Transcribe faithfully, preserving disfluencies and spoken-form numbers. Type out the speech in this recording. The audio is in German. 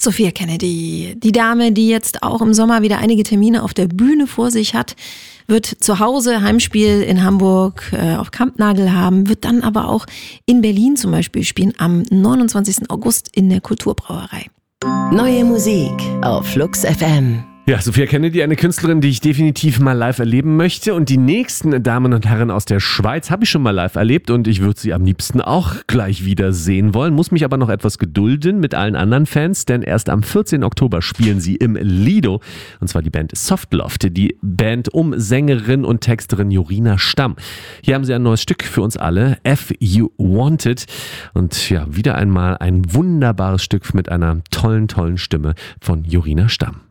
Sophia Kennedy, die Dame, die jetzt auch im Sommer wieder einige Termine auf der Bühne vor sich hat, wird zu Hause Heimspiel in Hamburg äh, auf Kampnagel haben, wird dann aber auch in Berlin zum Beispiel spielen am neunundzwanzigsten August in der Kulturbrauerei. Neue Musik auf Flux F M. Ja, Sophia Kennedy, eine Künstlerin, die ich definitiv mal live erleben möchte. Und die nächsten Damen und Herren aus der Schweiz habe ich schon mal live erlebt und ich würde sie am liebsten auch gleich wieder sehen wollen. Muss mich aber noch etwas gedulden mit allen anderen Fans, denn erst am vierzehnten Oktober spielen sie im Lido. Und zwar die Band Softloft, die Band um Sängerin und Texterin Jorina Stamm. Hier haben sie ein neues Stück für uns alle, F You Wanted. Und ja, wieder einmal ein wunderbares Stück mit einer tollen, tollen Stimme von Jorina Stamm.